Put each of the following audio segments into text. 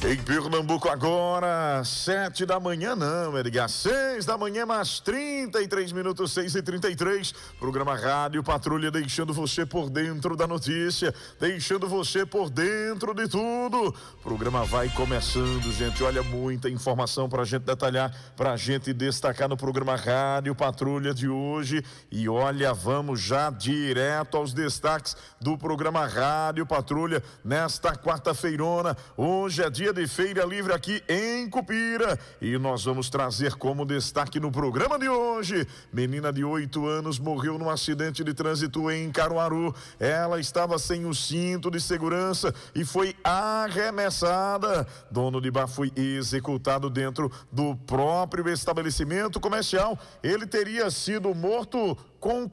Em Pernambuco agora, 7 da manhã não, Edgar, 6 da manhã mais 33 minutos, 6h33, programa Rádio Patrulha, deixando você por dentro da notícia, deixando você por dentro de tudo. O programa vai começando, gente, olha, muita informação pra gente detalhar, pra gente destacar no programa Rádio Patrulha de hoje. E olha, vamos já direto aos destaques do programa Rádio Patrulha nesta quarta-feirona. Hoje é dia de Feira Livre aqui em Cupira e nós vamos trazer como destaque no programa de hoje: menina de 8 anos morreu num acidente de trânsito em Caruaru. Ela estava sem o cinto de segurança e foi arremessada. Dono de bar foi executado dentro do próprio estabelecimento comercial. Ele teria sido morto com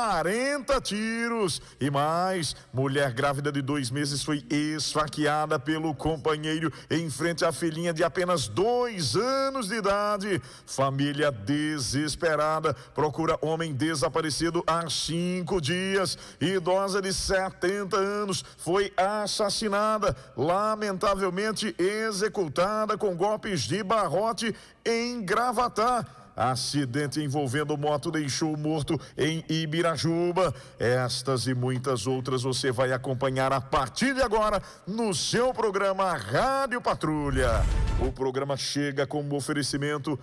40 tiros. E mais, mulher grávida de 2 meses foi esfaqueada pelo companheiro em frente à filhinha de apenas 2 anos de idade. Família desesperada procura homem desaparecido há 5 dias. Idosa de 70 anos foi assassinada, lamentavelmente executada com golpes de barrote em Gravatá. Acidente envolvendo moto deixou morto em Ibirajuba. Estas e muitas outras você vai acompanhar a partir de agora no seu programa Rádio Patrulha. O programa chega com o oferecimento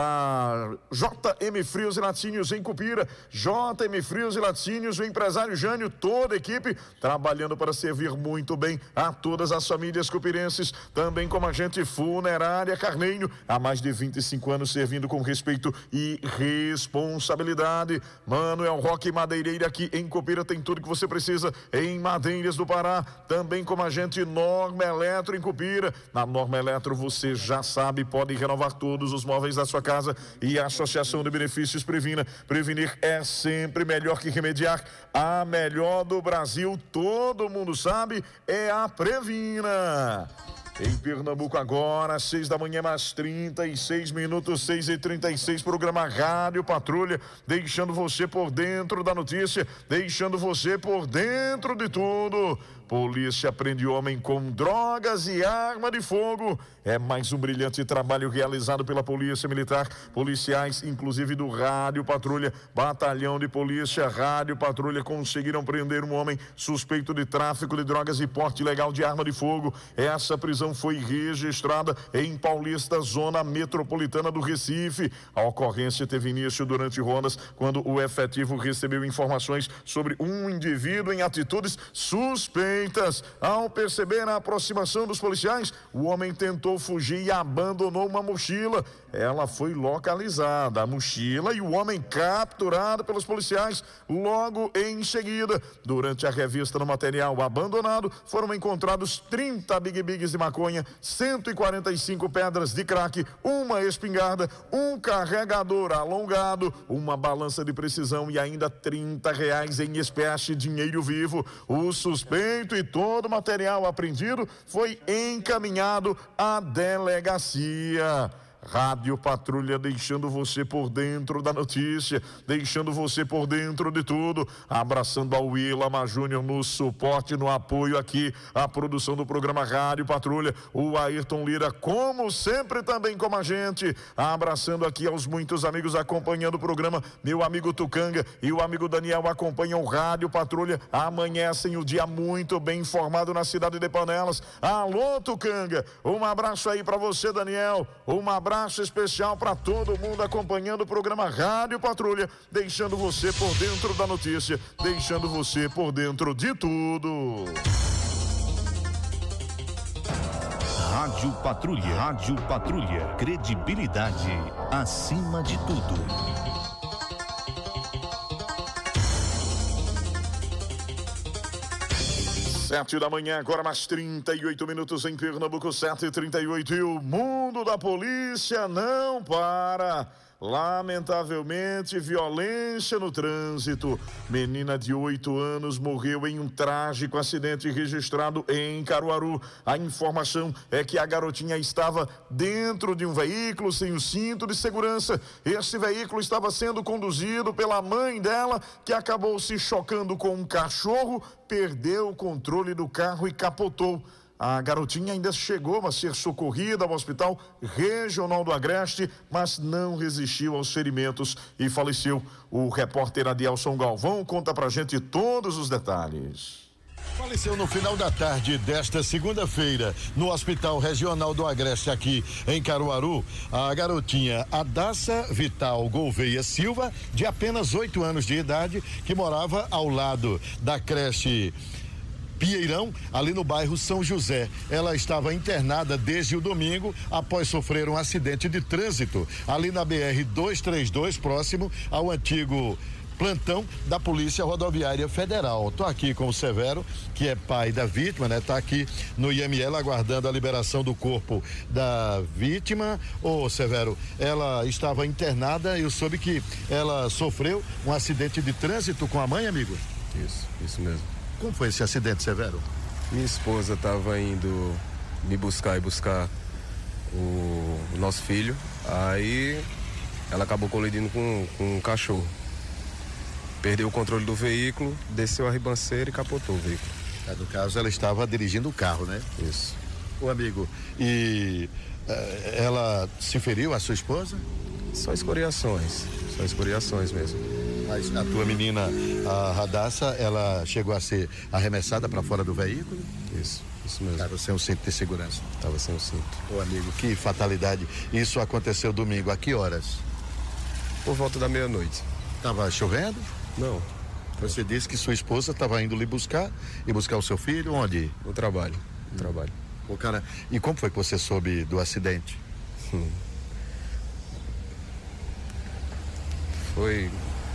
da JM Frios e Laticínios em Cupira. JM Frios e Laticínios, o empresário Jânio, toda a equipe trabalhando para servir muito bem a todas as famílias cupirenses. Também como agente Funerária Carneiro, há mais de 25 anos servindo com respeito e responsabilidade. Manuel Roque Madeireira aqui em Cupira tem tudo que você precisa em madeiras do Pará. Também como agente Norma Eletro em Cupira. Na Norma Eletro você já sabe, pode renovar todos os móveis da sua casa. E a Associação de Benefícios Previna. Prevenir é sempre melhor que remediar. A melhor do Brasil, todo mundo sabe, é a Previna. Em Pernambuco agora, 6 da manhã mais 36 minutos, 6h36, programa Rádio Patrulha, deixando você por dentro da notícia, deixando você por dentro de tudo. Polícia prende homem com drogas e arma de fogo. É mais um brilhante trabalho realizado pela Polícia Militar. Policiais, inclusive do Rádio Patrulha, Batalhão de Polícia, Rádio Patrulha, conseguiram prender um homem suspeito de tráfico de drogas e porte ilegal de arma de fogo. Essa prisão foi registrada em Paulista, zona metropolitana do Recife. A ocorrência teve início durante rondas, quando o efetivo recebeu informações sobre um indivíduo em atitudes suspeitas. Ao perceber a aproximação dos policiais, o homem tentou fugir e abandonou uma mochila. Ela foi localizada, a mochila, e o homem capturado pelos policiais logo em seguida. Durante a revista no material abandonado, foram encontrados 30 big-bigs de maconha, 145 pedras de crack, uma espingarda, um carregador alongado, uma balança de precisão e ainda R$30 em espécie, dinheiro vivo. O suspeito e todo o material apreendido foi encaminhado à delegacia. Rádio Patrulha, deixando você por dentro da notícia, deixando você por dentro de tudo, abraçando ao Wilama Júnior no suporte, no apoio aqui, a produção do programa Rádio Patrulha, o Ayrton Lira, como sempre, também como a gente, abraçando aqui aos muitos amigos acompanhando o programa, meu amigo Tucanga e o amigo Daniel acompanham o Rádio Patrulha, amanhecem o dia muito bem informado na cidade de Panelas. Alô, Tucanga, um abraço aí pra você, Daniel, um abraço especial para todo mundo acompanhando o programa Rádio Patrulha, deixando você por dentro da notícia, deixando você por dentro de tudo. Rádio Patrulha, credibilidade acima de tudo. 7 da manhã, agora mais 38 minutos em Pernambuco, 7h38, e o mundo da polícia não para. Lamentavelmente, violência no trânsito. Menina de 8 anos morreu em um trágico acidente registrado em Caruaru. A informação é que a garotinha estava dentro de um veículo sem o cinto de segurança. Esse veículo estava sendo conduzido pela mãe dela, que acabou se chocando com um cachorro, perdeu o controle do carro e capotou. A garotinha ainda chegou a ser socorrida ao Hospital Regional do Agreste, mas não resistiu aos ferimentos e faleceu. O repórter Adielson Galvão conta pra gente todos os detalhes. Faleceu no final da tarde desta segunda-feira no Hospital Regional do Agreste, aqui em Caruaru, a garotinha Adassa Vital Gouveia Silva, de apenas 8 anos de idade, que morava ao lado da creche Pinheirão, ali no bairro São José. Ela estava internada desde o domingo após sofrer um acidente de trânsito ali na BR-232, próximo ao antigo plantão da Polícia Rodoviária Federal. Tô aqui com o Severo, que é pai da vítima, né? Tá aqui no IML aguardando a liberação do corpo da vítima. Ô, Severo, ela estava internada e eu soube que ela sofreu um acidente de trânsito com a mãe, amigo? Isso mesmo. Como foi esse acidente, Severo? Minha esposa estava indo me buscar o nosso filho, aí ela acabou colidindo com um cachorro. Perdeu o controle do veículo, desceu a ribanceira e capotou o veículo. No caso, ela estava dirigindo o carro, né? Isso. Ô, amigo, e ela se feriu, a sua esposa? Só escoriações mesmo. Mas a tua menina, a Radassa, ela chegou a ser arremessada para fora do veículo? Isso mesmo. Estava sem o cinto de segurança? Estava sem o cinto. Ô, amigo, que fatalidade. Isso aconteceu domingo, a que horas? Por volta da meia-noite. Estava chovendo? Não. Você disse que sua esposa estava indo lhe buscar e buscar o seu filho onde? No trabalho. Ô, cara, e como foi que você soube do acidente? Foi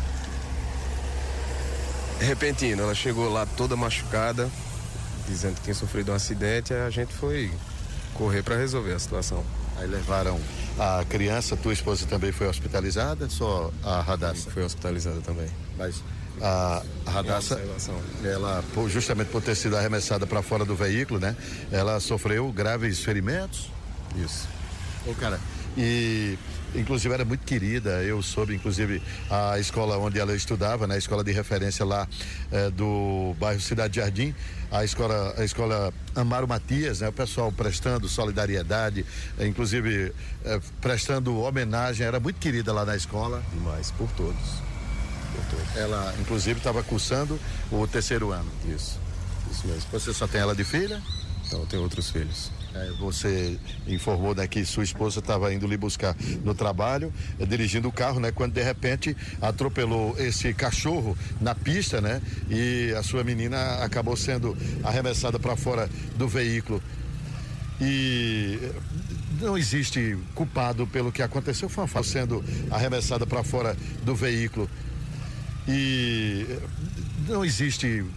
repentino. Ela chegou lá toda machucada, dizendo que tinha sofrido um acidente, aí a gente foi correr para resolver a situação. Aí levaram a criança, tua esposa também foi hospitalizada? Só a Radassa? Foi hospitalizada também. Mas a Radassa, ela, justamente por ter sido arremessada para fora do veículo, né? Ela sofreu graves ferimentos? Isso. Ô, cara, e inclusive era muito querida, eu soube, inclusive, a escola onde ela estudava, né? A escola de referência lá do bairro Cidade Jardim, a escola Amaro Matias, né? O pessoal prestando solidariedade, inclusive prestando homenagem, era muito querida lá na escola. Demais, por todos. Ela, inclusive, estava cursando o 3º ano. Isso mesmo. Você só tem ela de filha? Não, eu tenho outros filhos. Você informou, né, que sua esposa estava indo lhe buscar no trabalho, dirigindo o carro, né, quando de repente atropelou esse cachorro na pista, né, e a sua menina acabou sendo arremessada para fora do veículo. E não existe culpado pelo que aconteceu, foi uma sendo arremessada para fora do veículo. E não existe